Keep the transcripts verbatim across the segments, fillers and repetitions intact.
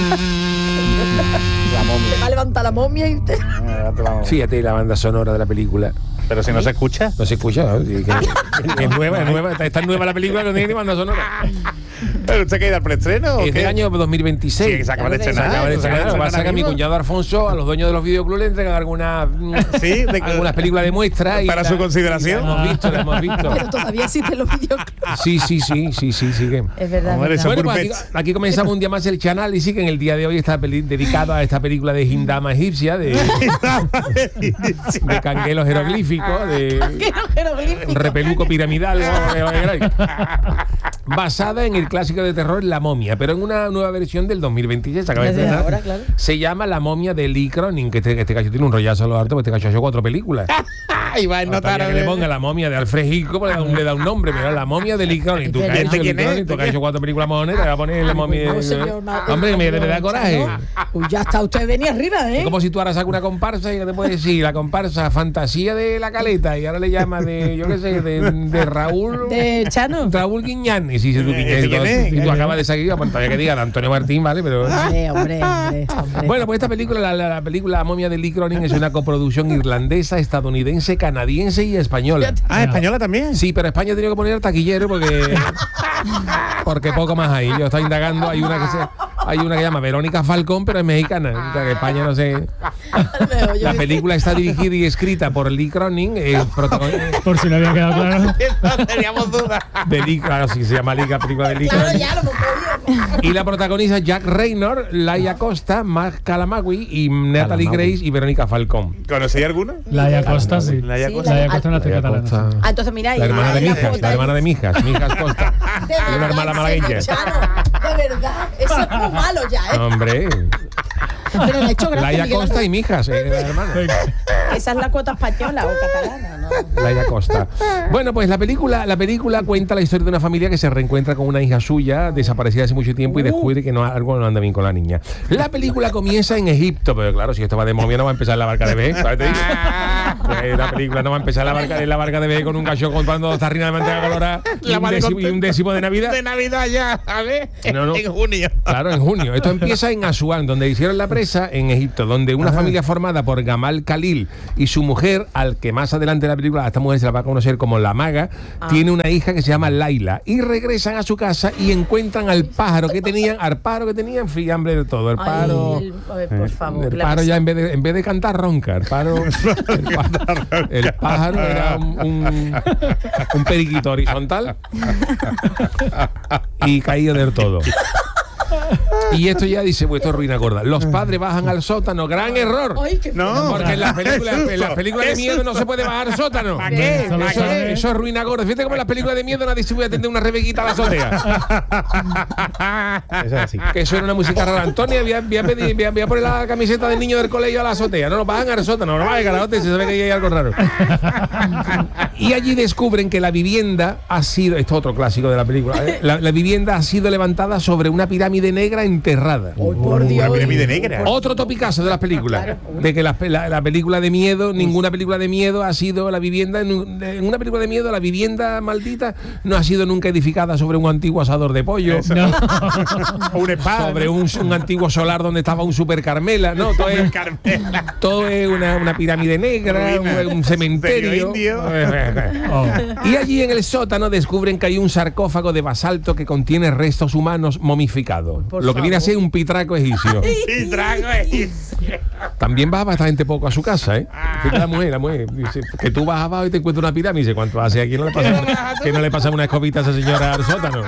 La momia. Te va a levantar la momia y te... Fíjate la banda sonora de la película. Pero si no se escucha. No se escucha, ¿no? Sí, que- es nueva, es nueva. Está nueva la película que no tiene banda sonora. ¿Pero usted qué ha ido al preestreno o Es qué? del año dos mil veintiséis. Sí, que se acaba de Se estrenar. acaba de Se acaba estrenar. de Lo que pasa estrenar es que a mi mismo. cuñado Alfonso, a los dueños de los videoclubs le entregan algunas Sí, de- algunas películas de muestra. y Para la- su consideración. y la hemos visto, la hemos visto. Pero todavía existen los videoclubs. Sí, sí, sí, sí, sí, sí. Que... Es verdad. Hombre, verdad. eso- Bueno, pues aquí, Gourmet. aquí comenzamos un día más el canal y sí que en el día de hoy está peli- dedicado a esta película de Hindama egipcia, de, de canguelos jeroglíficos, de repeluco piramidal, o lo que queráis. Basada en el clásico de terror La Momia, pero en una nueva versión del dos mil veintiséis. Se acaba de Desde estrenar. ahora, claro. Se llama La Momia de Lee Cronin, que este, este cacho tiene un rollazo a lo harto, porque este cacho ha hecho cuatro películas. Y va a No notar que le ponga La Momia de Alfred Hitchcock, pues le da un, le da un nombre, pero La Momia de Lee Cronin. Tú que has ¿Este hecho Lee quién es? Cronin, tú que has hecho cuatro películas mojones, te vas a poner La Momia. No, señor, no, Hombre, me, me da coraje. Uy, ya está usted venía arriba, ¿eh? Es como si tú ahora sacas una comparsa y no te puedes decir la comparsa Fantasía de la Caleta y ahora le llamas de, yo qué sé, de, de Raúl. De Chano. Raúl Guiñanes, y si tú, ¿Ese y quién tú- es? y tú acabas de salir, pues todavía que diga de Antonio Martín, ¿vale? Pero. Hombre, hombre, hombre, hombre. Bueno, pues esta película, la, la- la película La Momia de Lee Cronin, es una coproducción irlandesa, estadounidense, canadiense y española. Ah, española también. Sí, pero España ha tenido que poner taquillero porque porque poco más hay. Yo estoy indagando, hay una que se, hay una que llama Verónica Falcón, pero es mexicana. O sea, que España no sé. La película está dirigida y escrita por Lee Cronin, eh, protagonista Por si no había quedado claro. No teníamos duda. de Lee, claro, sí se llama Lee, la película de Lee Claro, Cronin. ya lo hemos cogido. Y la protagonista Jack Raynor, Laia Costa, Mark Calamagui y Natalie Calamagui. Grace y Verónica Falcón. ¿Conocí alguna? Laia Costa, sí. Laia Sí, Costa. Laia Costa, una actriz Laia catalana. Costa. sí. Ah, entonces mira, La hermana de ahí Mijas, foto la ahí. hermana de Mijas, Mijas Costa. De Y una verdad, hermana malagueña. Chano, de verdad, eso es muy malo ya, ¿eh? Hombre, Pero le ha hecho gracia Laia Miguel Costa y Ángel. Mijas, eh, la hermana. Esa es la cuota española o catalana, ¿no? Laia Costa. Bueno, pues la película, la película cuenta la historia de una familia que se reencuentra con una hija suya desaparecida hace mucho tiempo y descubre que no, algo no anda bien con la niña. La película comienza en Egipto, pero claro, si esto va de momia no va a empezar en la barca de B. ¿Sabes? Te digo. Pues la película no va a empezar en la barca, en la barca de B con un cachón contando dos tarrinas de manteca colorada y La un, madre décimo, y un décimo de Navidad. De Navidad ya, a ver. No, no. En junio. Claro, en junio. Esto empieza en Asuán, donde hicieron la presa en Egipto, donde una familia formada por Gamal Khalil y su mujer, al que más adelante en la película esta mujer se la va a conocer como la maga, tiene una hija que se llama Laila y regresan a su casa y encuentran al pájaro que tenían, al pájaro que tenían, fiambre de todo. El pájaro, Ay, el- a ver, por favor. el ¿qué le ha pájaro ya pasado? en vez de en vez de cantar ronca, el pájaro, el pájaro, el pájaro era un, un, un periquito horizontal y caído del todo. Y esto ya dice, pues esto es ruina gorda. Los padres bajan al sótano, gran error. Ay, qué No. Porque en las películas, Qué en las susto. películas de Qué miedo no se puede bajar al sótano. ¿Para qué? Solo ¿Para Eso, qué? eso es ruina gorda. Fíjate como en las películas de miedo nadie se puede atender una rebequita a la azotea. Eso es así. Que suena una música rara. Antonio, voy a, voy a pedir- voy a- voy a poner la camiseta del niño del colegio a la azotea. No lo bajan al sótano, no vaya carajote, se sabe que hay algo raro. Y allí descubren que la vivienda ha sido, esto es otro clásico de la película, ¿eh? la, la vivienda ha sido levantada sobre una pirámide negra enterrada. Ay, por Dios. Una pirámide negra. Otro topicazo de las películas. De que la, la- la película de miedo, ninguna película de miedo ha sido la vivienda. En, un- en una película de miedo, la vivienda maldita no ha sido nunca edificada sobre un antiguo asador de pollo. No. O una espada. Sobre un, un antiguo solar donde estaba un super Carmela. No, todo es, Carmela. todo es una, una pirámide negra, Ruina. un, un cementerio. Indio. Oh. Y allí en el sótano descubren que hay un sarcófago de basalto que contiene restos humanos momificados. Por Lo que viene a favor. ser un pitraco egipcio. Y trago es. También va bastante poco a su casa, ¿eh? Fíjate la mujer, la mujer. Dice, que tú vas abajo y te encuentras una pirámide. Dice, ¿cuánto hace aquí? No le pasa, que no le pasa una escobita a esa señora al sótano.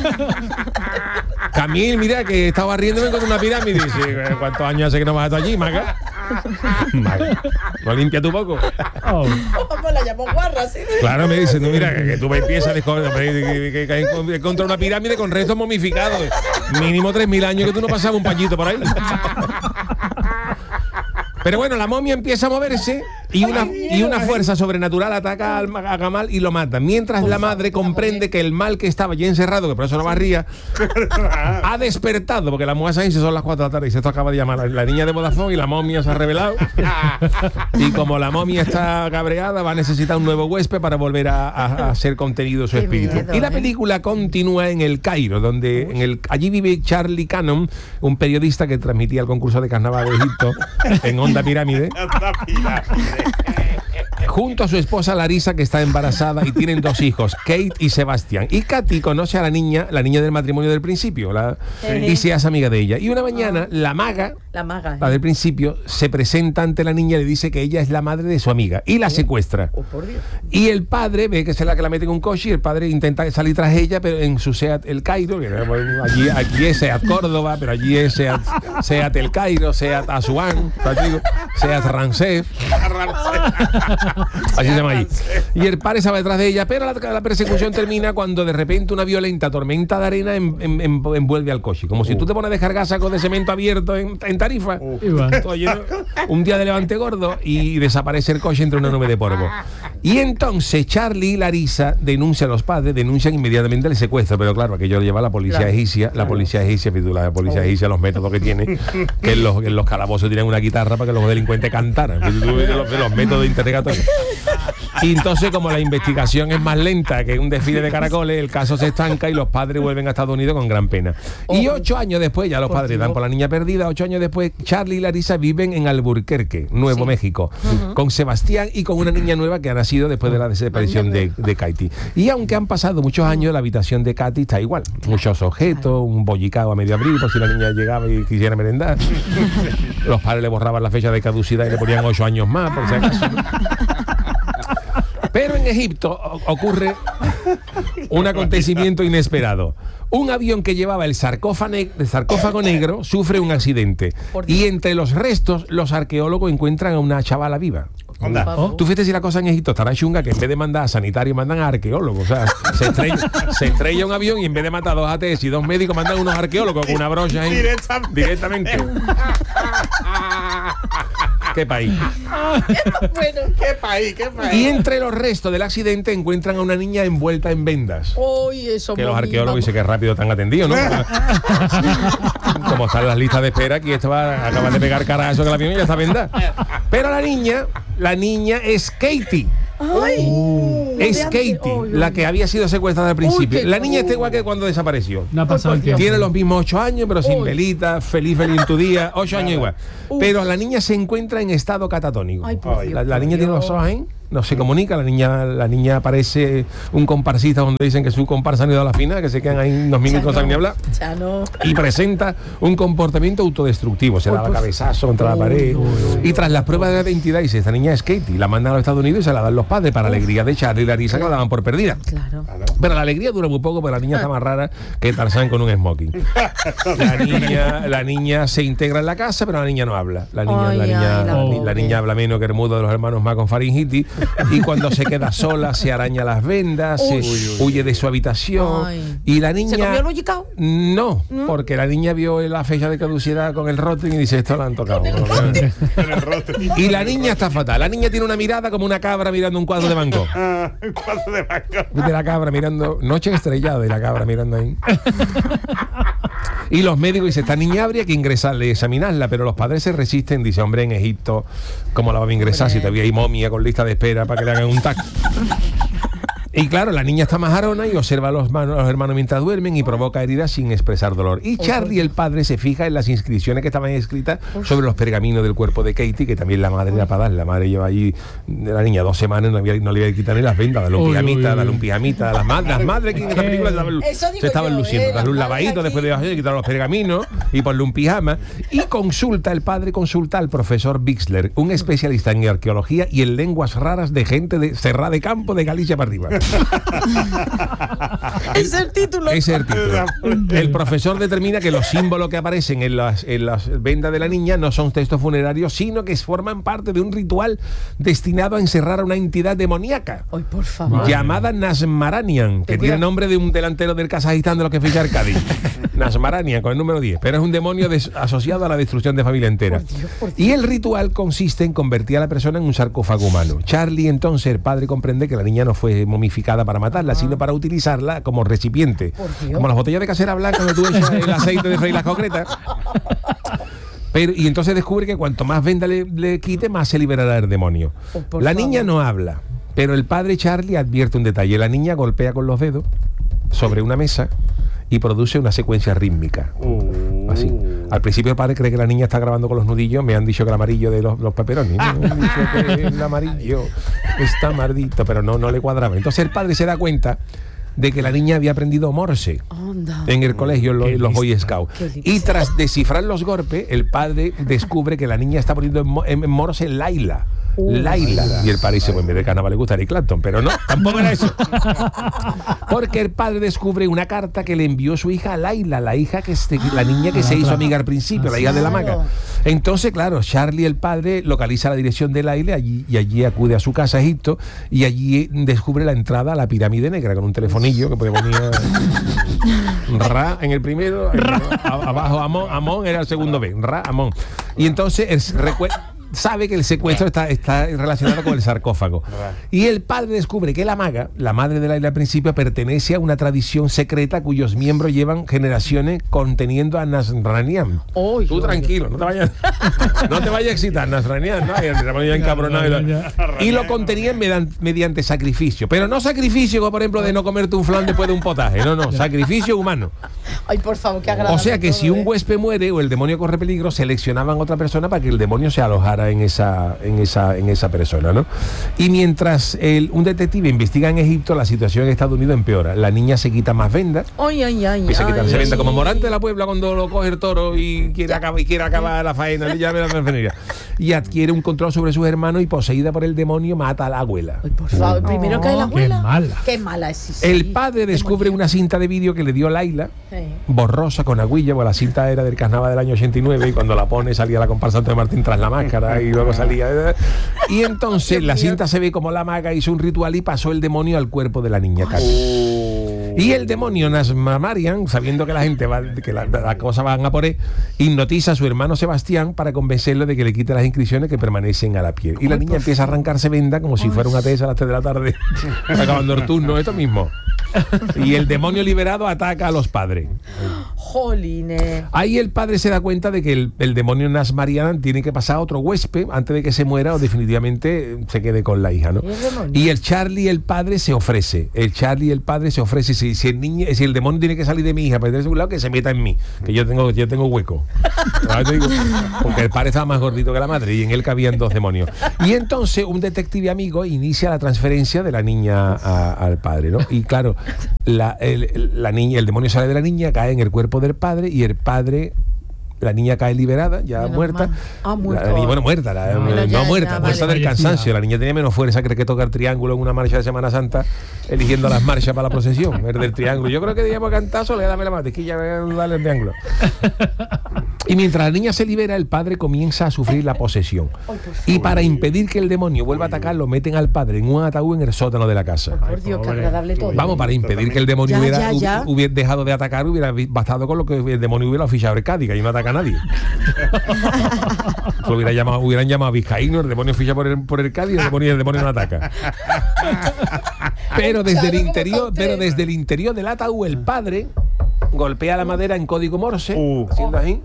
Camil, mira, que estaba riendo y me encontré una pirámide. Dice, ¿cuántos años hace que no vas tú allí, maga? Maga. ¿No limpia tu poco? Oh. Pues la llamó guarra, ¿sí? Claro, me dice, no, mira, que, que tú me empiezas a descubrir que, que, que hay contra una pirámide con restos momificados. Mínimo tres mil años que tú no pasabas un pañito por ahí. Pero bueno, la momia empieza a moverse Y una, y una fuerza sobrenatural ataca al- a Gamal y lo mata. Mientras la madre comprende que el mal que estaba allí encerrado, que por eso no barría, ha despertado, porque la mujer se dice son las cuatro de la tarde y se esto acaba de llamar la, la niña de Vodafone y la momia se ha revelado. Y como la momia está cabreada, va a necesitar un nuevo huésped para volver a, a, a hacer contenido su Qué espíritu. miedo, y la ¿eh? película continúa en el Cairo, donde en el, allí vive Charlie Cannon, un periodista que transmitía el concurso de carnaval de Egipto en Onda Pirámide, junto a su esposa Larisa, que está embarazada y tienen dos hijos, Kate y Sebastián. Y Katy conoce a la niña, la niña del matrimonio del principio, la- Sí. y se hace amiga de ella. Y una mañana, la maga, La maga. la del principio, se presenta ante la niña y le dice que ella es la madre de su amiga y la secuestra. Oh, por Dios. Y el padre ve que es la que la mete en un coche y el padre intenta salir tras ella, pero en su Seat el Cairo, que bueno, allí, aquí es Seat Córdoba, pero allí es Seat, Seat el Cairo, Seat Asuán, Seat Rancef. Así se llama allí. Y el padre se va detrás de ella, pero la, la persecución termina cuando de repente una violenta tormenta de arena en- en- en- envuelve al coche. Como si tú te pones a descargar sacos de cemento abierto en, en Tarifa. Igual. Todo lleno, un día de levante gordo y desaparece el coche entre una nube de polvo. Y entonces Charlie y Larisa denuncian a los padres, denuncian inmediatamente el secuestro, pero claro, aquello lo lleva la policía Claro. egipcia, la policía egipcia, la policía egipcia, los métodos que tiene, que en los, en los calabozos tienen una guitarra para que los delincuentes cantaran. Tú ves Los, los métodos interrogatorios. Y entonces, como la investigación es más lenta que un desfile de caracoles, el caso se estanca y los padres vuelven a Estados Unidos con gran pena. Y ocho años después, ya los padres dan por la niña perdida, ocho años después, Charlie y Larisa viven en Albuquerque, Nuevo México, con Sebastián y con una niña nueva que ha nacido después de la desaparición de, de Katy. Y aunque han pasado muchos años, la habitación de Katy está igual. Muchos objetos, un bollicao a medio abril por si la niña llegaba y quisiera merendar. Los padres le borraban la fecha de caducidad y le ponían ocho años más, por si acaso. Pero en Egipto o- ocurre un acontecimiento inesperado. Un avión que llevaba el sarcófago, ne- el sarcófago negro sufre un accidente. Y entre los restos, los arqueólogos encuentran a una chavala viva. Anda. Oh. Tú fíjate si la cosa en Egipto estará chunga, que en vez de mandar a sanitarios mandan a arqueólogos. O sea, se estrella, se estrella un avión y en vez de matar a dos A T S y dos médicos mandan unos arqueólogos con una brocha ahí. Directamente. Directamente. ¿Qué país? Bueno, ¿Qué país? ¿Qué país? Y entre los restos del accidente encuentran a una niña envuelta en vendas. hoy eso. Que los mami, arqueólogos vamos. dicen que rápido están atendidos, ¿no? Como están las listas de espera, aquí esto va acaba de pegar cara a eso que la avión y ya está vendada. Pero la niña, la niña es Katie. Ay, Es de antes. Katie, Uy, la uy. que había sido secuestrada al principio. qué La niña está cosa. igual que cuando desapareció. No ha pasado el Por Dios. tiempo. Tiene los mismos ocho años, pero sin Uy. velita, feliz, feliz en tu día, ocho años igual. Pero la niña se encuentra en estado catatónico. Ay, por la, Dios, la por niña tiene los Dios. ojos ahí, no se comunica, la niña, la niña parece un comparsista donde dicen que su comparsa no ha ido a la final, que se quedan ahí unos minutos no saben ni hablar. Ya no. Y presenta un comportamiento autodestructivo, se daba cabezazo contra la pared. Y tras las pruebas de la identidad, dice, esta niña es Katie, la mandan a los Estados Unidos y se la dan los padres para alegría de Charlie y Larisa, que la daban por perdida. Claro. Pero la alegría dura muy poco, porque la niña está más rara que Tarzán con un smoking. La niña, la niña se integra en la casa, pero la niña no habla. La niña, Ay, la niña, ay, la, la la pobre. niña habla menos que el mudo de los hermanos más con faringitis. Y cuando se queda sola, se araña las vendas, se huye de su habitación. Ay. Y la niña. ¿Se comió el bollicao? No, porque la niña vio la fecha de caducidad con el rotring y dice, esto la han tocado. En el rostro. Y la niña está fatal. La niña tiene una mirada como una cabra mirando un cuadro de Van Gogh. Ah, un cuadro de banco. De la cabra mirando, noche estrellada y la cabra mirando ahí. Y los médicos dicen, esta niña habría que ingresarle y examinarla, pero los padres se resisten, dice, hombre, en Egipto, ¿cómo la va a ingresar si todavía hay momia con lista de espera para que le hagan un tac? Y claro, la niña está majarona y observa a los, mano- a los hermanos mientras duermen y provoca heridas sin expresar dolor. Y Charlie, el padre, se fija en las inscripciones que estaban escritas sobre los pergaminos del cuerpo de Katie, que también la madre era para dar. La madre lleva allí, la niña, dos semanas, no, había, no le iba a quitar ni las vendas, dale un Uy, pijamita, uy, dale un uy. pijamita. Las, ma- las madres que en esta película se estaban, Eso digo se estaban yo, luciendo. eh, Darle un las madres lavadito aquí. después de hacer, quitar los pergaminos y ponle un pijama. Y consulta, el padre consulta al profesor Bixler, un especialista en arqueología y en lenguas raras de gente de Serra de Campo de Galicia para arriba. Es el título. Ese es el título. El profesor determina que los símbolos que aparecen en las, en las vendas de la niña no son textos funerarios, sino que forman parte de un ritual destinado a encerrar a una entidad demoníaca Ay, por favor. llamada Nasmaranian, que Ten tiene cuidado. nombre de un delantero del Kazajistán de los que ficha el Cádiz. Nasmarania, con el número diez, pero es un demonio des- asociado a la destrucción de familia entera. Por Dios, por Dios. Y el ritual consiste en convertir a la persona en un sarcófago humano. Charlie, entonces, el padre comprende que la niña no fue momificada para matarla, sino para utilizarla como recipiente. Por Dios. Como las botellas de casera blanca donde tú echas el aceite de freír las concretas. Pero, y entonces descubre que cuanto más venda le, le quite, más se liberará del demonio. Oh, por la favor. niña no habla, pero el padre Charlie advierte un detalle. La niña golpea con los dedos sobre una mesa y produce una secuencia rítmica. Así. Al principio el padre cree que la niña está grabando con los nudillos. Me han dicho que el amarillo de los, los pepperonis, ¿no? Me han dicho que el amarillo está maldito, pero no, no le cuadraba. Entonces el padre se da cuenta de que la niña había aprendido Morse Anda. en el colegio, en los, Qué en los Boy lista. Scouts. Qué lista. Y tras descifrar los golpes, el padre descubre que la niña está poniendo en, mo- en Morse Laila. Uh, Laila. Y el padre dice, pues en vez de carnaval le gusta Eric Clapton, pero no, tampoco era eso. Porque el padre descubre una carta que le envió su hija a Laila, la hija que este- la niña que se hizo amiga al principio, la hija de la Claro. maca. Entonces, claro, Charlie, el padre, localiza la dirección de Laila allí, y allí acude a su casa, Egipto, y allí descubre la entrada a la pirámide negra con un telefonillo que ponía Ra en el primero, a- abajo Amón, Amón era el segundo B, Ra, Amón. Y entonces él recue- sabe que el secuestro está, está relacionado con el sarcófago. Y el padre descubre que la maga, la madre de Laila al principio, pertenece a una tradición secreta cuyos miembros llevan generaciones conteniendo a Nasranian. Oy, Tú oy, tranquilo, no te vayas, no te vayas a excitar, Nasranian, ¿no? Y el demonio ya encabronado y lo- Ya, Y lo contenían medan- mediante sacrificio. Pero no sacrificio, como por ejemplo, de no comerte un flan después de un potaje. No, no, sacrificio humano. Ay, por favor, qué agradable. O sea que todo, si un ¿eh? huésped muere o el demonio corre peligro, seleccionaban a otra persona para que el demonio se alojara en esa, en esa, en esa persona, ¿no? Y mientras el, un detective investiga en Egipto, la situación en Estados Unidos empeora. La niña se quita más vendas. Ay, ay, ay. Empieza a quitarse ay, venda como ay. Morante de la Puebla cuando lo coge el toro y quiere, acabar, y quiere acabar la faena. Ya me la enfermería. Y adquiere un control sobre sus hermanos y poseída por el demonio mata a la abuela. Ay, por favor, primero cae la Oh, qué abuela. mala. Qué mala es. sí, sí. El padre descubre Demonio. una cinta de vídeo que le dio Laila, Sí. borrosa con agüilla, porque la cinta era del carnaval del año ochenta y nueve y cuando la pone salía la comparsa de Martín tras la máscara y luego salía... Y entonces la cinta se ve como la maga hizo un ritual y pasó el demonio al cuerpo de la niña Katy. Y el demonio Nasmamarian, sabiendo que la gente va, que las la cosas van a por él, hipnotiza a su hermano Sebastián para convencerlo de que le quite las inscripciones que permanecen a la piel. Y la niña empieza a arrancarse venda como si fuera una tesa a las tres de la tarde, acabando el turno, esto mismo. Y el demonio liberado ataca a los padres. Jolines. Ahí el padre se da cuenta de que el, el demonio Nasmarian tiene que pasar a otro huésped antes de que se muera o definitivamente se quede con la hija, ¿no? ¿Y el demonio? Y el Charlie, el padre, se ofrece. El Charlie, el padre, se ofrece. Si, si el niño, si el demonio tiene que salir de mi hija para tenerse un lado, que se meta en mí, que yo tengo, yo tengo hueco. ¿Sabes? Te digo, porque el padre estaba más gordito que la madre y en él cabían dos demonios. Y entonces un detective amigo inicia la transferencia de la niña a- al padre, ¿no? Y claro, la, el, la niña, el demonio sale de la niña, cae en el cuerpo del padre y el padre, la niña cae liberada, ya Menos muerta. mal. Ah, muerta. La niña- bueno, muerta, la- No, no, ya, ya, muerta, vale. muerta del Fallecida. cansancio. La niña tenía menos fuerza, cree que toca el triángulo en una marcha de Semana Santa, eligiendo las marchas para la procesión, el del triángulo. Yo creo que debíamos cantar solo, dame la mantequilla, dale el triángulo. Y mientras la niña se libera, el padre comienza a sufrir la posesión. Y para impedir que el demonio vuelva a atacarlo, meten al padre en un ataúd en el sótano de la casa. Por Dios, qué pobre. agradable todo. Vamos, para impedir que el demonio Ya, hubiera, ya, ya. hubi- hubiera dejado de atacar, hubiera vi- bastado con lo que el demonio hubiera fichado el Cádiz, que ahí no ataca a nadie. Lo hubiera llamado, hubieran llamado a Vizcaíno, el demonio ficha por el, por el Cádiz y el demonio, el demonio no ataca. Pero desde el Charo, ¿cómo interior, está pero usted? desde el interior del ataúd, el padre golpea la madera en código Morse, Uh. haciendo así.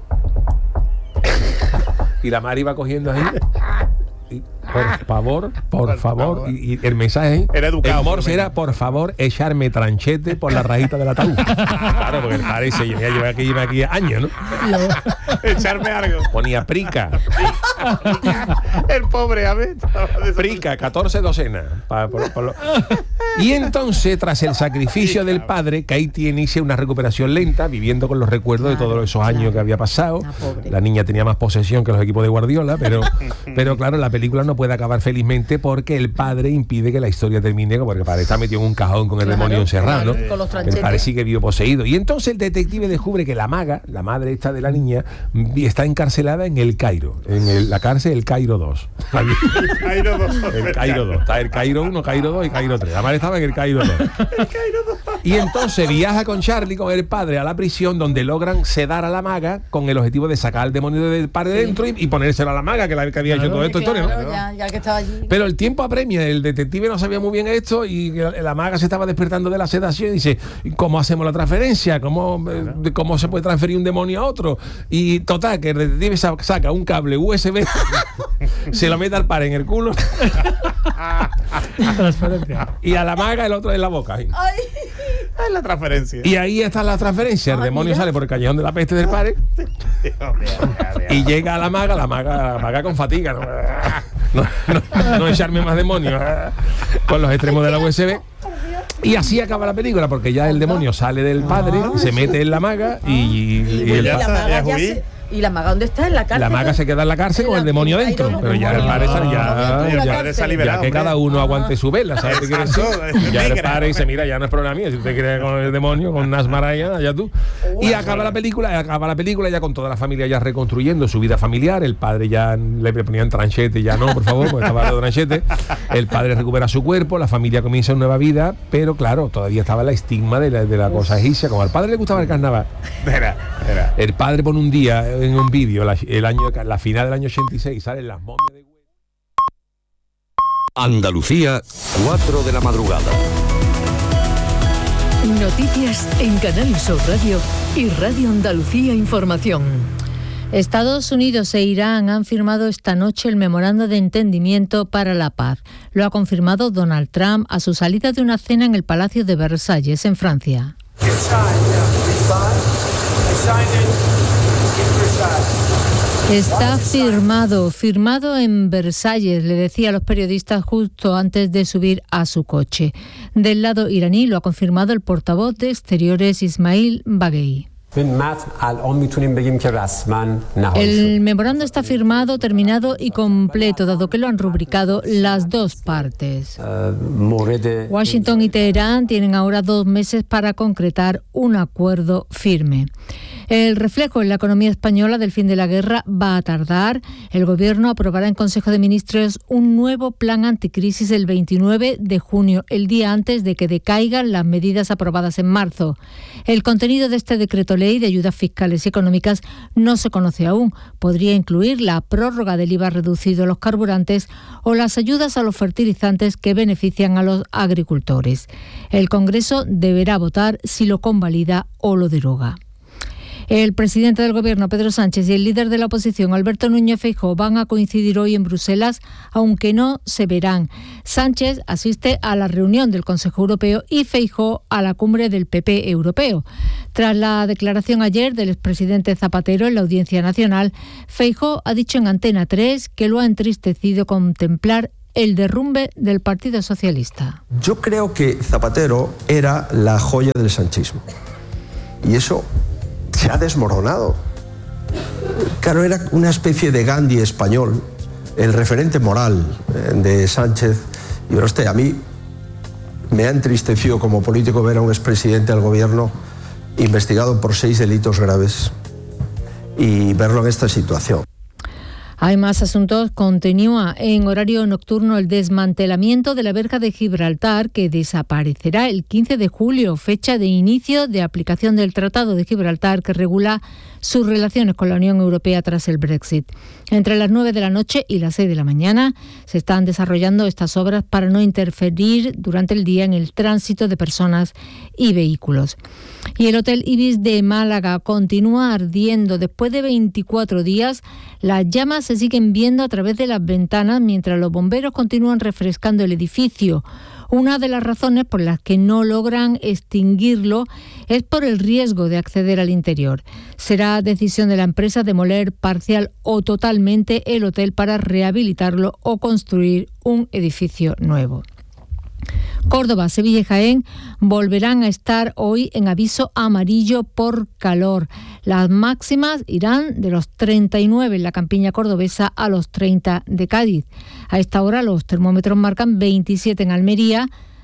Y la Mari va cogiendo así. Y, por favor, por, Por favor. favor. Y, y el mensaje Era educado, el Morse por lo era, menos. por favor, echarme tranchete por la rajita del ataúd. Claro, porque el padre se lleva, lleva aquí, lleva aquí años, ¿no? Echarme algo. Ponía prica, El pobre, a ver. prica, catorce docenas. Pa- por- por lo- Y entonces, tras el sacrificio del padre, Katie inicia una recuperación lenta, viviendo con los recuerdos de todos esos años claro. que había pasado. La pobre. La niña tenía más posesión que los equipos de Guardiola, pero, pero claro, la película no puede acabar felizmente porque el padre impide que la historia termine, porque el padre está metido en un cajón con el Claro, demonio encerrado, ¿no? claro, con los El tranchetes. padre sigue vivo poseído. Y entonces el detective descubre que la maga, la madre esta de la niña, vi- está encarcelada en el Cairo, en el- la cárcel del Cairo dos. Allí- Cairo dos. el Cairo dos. Está el Cairo uno, Cairo dos y Cairo tres. La madre estaba en el Cairo dos. Y entonces viaja con Charlie, con el padre, a la prisión, donde logran sedar a la maga con el objetivo de sacar al demonio del padre de dentro y, y ponérselo a la maga, que, la, que había hecho toda esta historia, ¿no? Claro, ya, ya que estaba allí. Pero el tiempo apremia, el detective no sabía muy bien esto y la, la maga se estaba despertando de la sedación y dice, ¿cómo hacemos la transferencia? ¿Cómo, eh, ¿Cómo se puede transferir un demonio a otro? Y total, que el detective sa- saca un cable U S B, se lo mete al par en el culo Transferencia. y a la maga el otro en la boca. Ay, Es la transferencia. Y ahí está la transferencia, el Ah, demonio mira. sale por el callejón de la peste del padre y llega a la maga, la maga, la maga con fatiga, no, no, no, no echarme más demonios con los extremos de la U S B. Y así acaba la película, porque ya el demonio sale del padre, se mete en la maga y, y y, el la pa- maga ya ya jugué. se- ¿Y la maga dónde está? ¿En la cárcel? la maga se queda en la cárcel con el demonio dentro, pero ya el padre está ya, El ya, padre se ha ya liberado, que hombre. cada uno aguante su vela, ¿sabes qué quiere decir? Exacto. Ya el Negra. padre dice, mira, ya no es problema mío, si usted quiere con el demonio, con Nasmaraya, allá tú. Y acaba la película, acaba la película ya con toda la familia ya reconstruyendo su vida familiar, el padre ya le ponían tranchete, ya no, por favor, porque estaba de tranchete, el padre recupera su cuerpo, la familia comienza una nueva vida, pero claro, todavía estaba la estigma de la, de la cosa egipcia, como al padre le gustaba el carnaval. Era, era. El padre pone un día en un vídeo, la, el año, la final del año ochenta y seis, salen las momias de Andalucía, cuatro de la madrugada. Noticias en Canal Sur Radio y Radio Andalucía Información. Estados Unidos e Irán han firmado esta noche el memorando de entendimiento para la paz. Lo ha confirmado Donald Trump a su salida de una cena en el Palacio de Versalles, en Francia. Está firmado, firmado en Versalles, le decía a los periodistas justo antes de subir a su coche. Del lado iraní lo ha confirmado el portavoz de Exteriores Ismail Baghei. El memorando está firmado, terminado y completo, dado que lo han rubricado las dos partes. Washington y Teherán tienen ahora dos meses para concretar un acuerdo firme. El reflejo en la economía española del fin de la guerra va a tardar. El Gobierno aprobará en Consejo de Ministros un nuevo plan anticrisis el veintinueve de junio, el día antes de que decaigan las medidas aprobadas en marzo. El contenido de este decreto ley de ayudas fiscales y económicas no se conoce aún. Podría incluir la prórroga del I V A reducido a los carburantes o las ayudas a los fertilizantes que benefician a los agricultores. El Congreso deberá votar si lo convalida o lo deroga. El presidente del Gobierno, Pedro Sánchez, y el líder de la oposición, Alberto Núñez Feijóo, van a coincidir hoy en Bruselas, aunque no se verán. Sánchez asiste a la reunión del Consejo Europeo y Feijóo a la cumbre del P P europeo. Tras la declaración ayer del expresidente Zapatero en la Audiencia Nacional, Feijóo ha dicho en Antena tres que lo ha entristecido contemplar el derrumbe del Partido Socialista. Yo creo que Zapatero era la joya del sanchismo. Y eso se ha desmoronado. Claro, era una especie de Gandhi español, el referente moral de Sánchez. Y usted, a mí me ha entristecido como político ver a un expresidente del gobierno investigado por seis delitos graves y verlo en esta situación. Hay más asuntos. Continúa en horario nocturno el desmantelamiento de la verja de Gibraltar, que desaparecerá el quince de julio, fecha de inicio de aplicación del Tratado de Gibraltar que regula sus relaciones con la Unión Europea tras el Brexit. Entre las nueve de la noche y las seis de la mañana se están desarrollando estas obras para no interferir durante el día en el tránsito de personas y vehículos. Y el Hotel Ibis de Málaga continúa ardiendo. Después de veinticuatro días, las llamas se siguen viendo a través de las ventanas mientras los bomberos continúan refrescando el edificio. Una de las razones por las que no logran extinguirlo es por el riesgo de acceder al interior. Será decisión de la empresa demoler parcial o totalmente el hotel para rehabilitarlo o construir un edificio nuevo. Córdoba, Sevilla y Jaén volverán a estar hoy en aviso amarillo por calor. Las máximas irán de los treinta y nueve en la campiña cordobesa a los treinta de Cádiz. A esta hora los termómetros marcan veintisiete en Almería,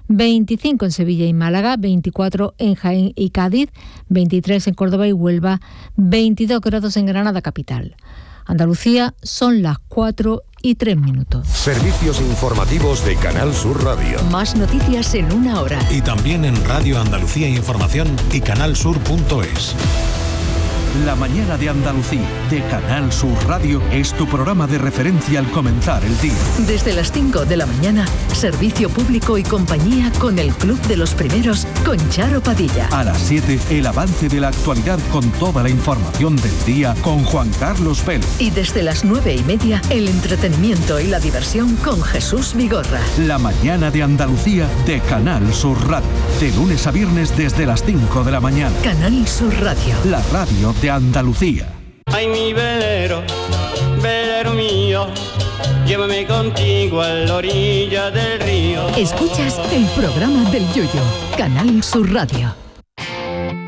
veinticinco en Sevilla y Málaga, veinticuatro en Jaén y Cádiz, veintitrés en Córdoba y Huelva, veintidós grados en Granada capital. Andalucía, son las cuatro y tres minutos. Servicios informativos de Canal Sur Radio. Más noticias en una hora. Y también en Radio Andalucía Información y canalsur punto es. La mañana de Andalucía, de Canal Sur Radio, es tu programa de referencia al comenzar el día. Desde las cinco de la mañana, servicio público y compañía con el Club de los Primeros, con Charo Padilla. A las siete, el avance de la actualidad con toda la información del día con Juan Carlos Vélez. Y desde las nueve y media, el entretenimiento y la diversión con Jesús Vigorra. La mañana de Andalucía, de Canal Sur Radio. De lunes a viernes desde las cinco de la mañana. Canal Sur Radio. La radio de Andalucía. Ay, mi velero, velero mío, llévame contigo a la orilla del río. Escuchas el programa del Yoyo, Canal Sur Radio.